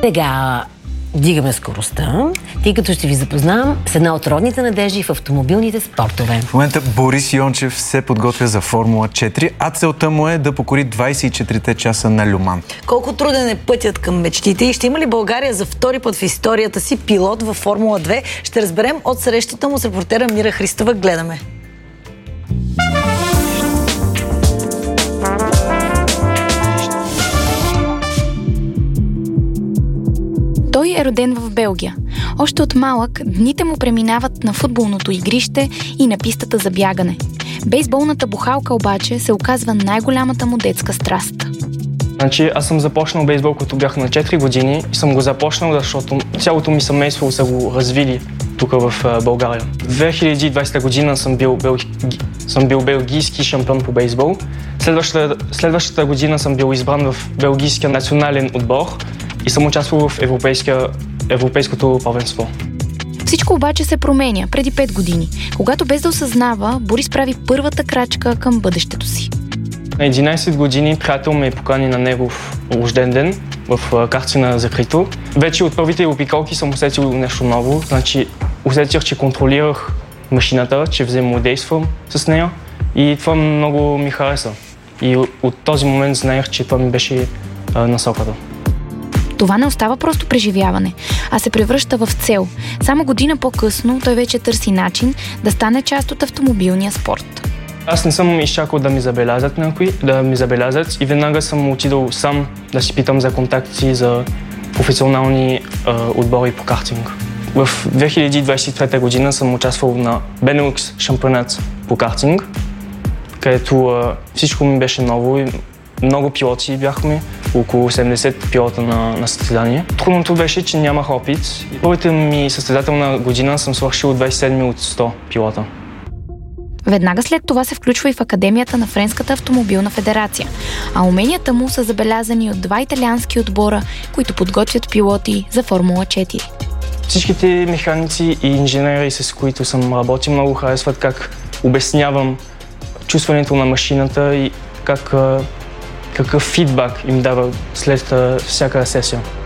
Сега дигаме скоростта, тъй като ще ви запознавам с една от родните надежди в автомобилните спортове. В момента Борис Йончев се подготвя за Формула 4, а целта му е да покори 24-те часа на Льо Ман. Колко труден е пътят към мечтите и ще има ли България за втори път в историята си пилот във Формула 2? Ще разберем от срещата му с репортера Мира Христова. Гледаме. Той е роден в Белгия. Още от малък дните му преминават на футболното игрище и на пистата за бягане. Бейсболната бухалка обаче се оказва най-голямата му детска страст. Значи, аз съм започнал бейсбол, като бях на 4 години и съм го започнал, защото цялото ми семейство са го развили тук в България. В 2020 година съм бил белгийски шампион по бейсбол. Следващата година съм бил избран в белгийския национален отбор и съм участвал в европейското първенство. Всичко обаче се променя преди 5 години, когато без да осъзнава, Борис прави първата крачка към бъдещето си. На 11 години приятел ме покани на негов рожден ден в картина закрито. Вече от първите обиколки съм усетил нещо ново. Значи, усетих, че контролирах машината, че взаимодействам с нея и това много ми хареса. И от този момент знаех, че това ми беше насоката. Това не остава просто преживяване, а се превръща в цел. Само година по-късно той вече търси начин да стане част от автомобилния спорт. Аз не съм изчакал да ми забелязат и веднага съм отидал сам да си питам за контакти за професионални отбори по картинг. В 2023 година съм участвал на Бенелукс шампионат по картинг, където всичко ми беше ново и много пилоти бяхме, около 80 пилота на състезание. Трудното беше, че нямах опит. Първата ми състезателна година съм свършил 27 от 100 пилота. Веднага след това се включва и в Академията на Френската автомобилна федерация, а уменията му са забелязани от 2 италиански отбора, които подготвят пилоти за Формула 4. Всичките механици и инженери, с които съм работил, много харесват как обяснявам чувстването на машината и какъв фидбак им дава след всяка сесия.